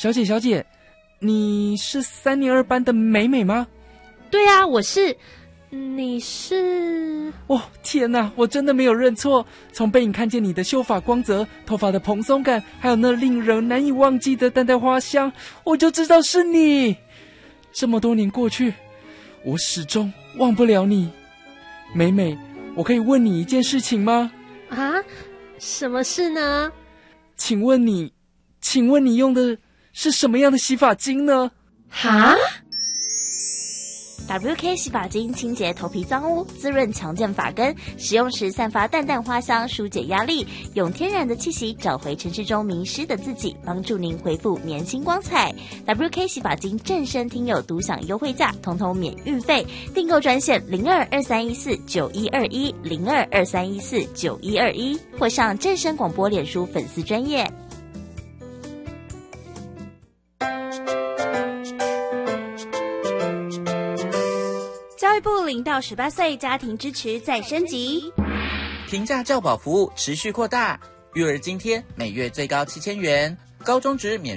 小姐，你是3年2班的美美吗？ 对啊，我是。你是？ 哦，天哪，我真的没有认错。从背影看见你的秀发光泽、头发的蓬松感，还有那令人难以忘记的淡淡花香，我就知道是你。这么多年过去，我始终忘不了你。美美，我可以问你一件事情吗？ 啊？什么事呢？ 请问你用的是什么样的洗发精呢？ 哈 ？WK 洗发精清洁头皮脏污，滋润强健发根，使用时散发淡淡花香，疏解压力，用天然的气息找回城市中迷失的自己，帮助您恢复年轻光彩。WK 洗发精正身听友独享优惠价，统统免运费，订购专线02231491210223149121，或上正声广播脸书粉丝专页。教育部0到18岁家庭支持再升级， 平价教保服务持续扩大，育儿津贴每月最高7000元，高中职免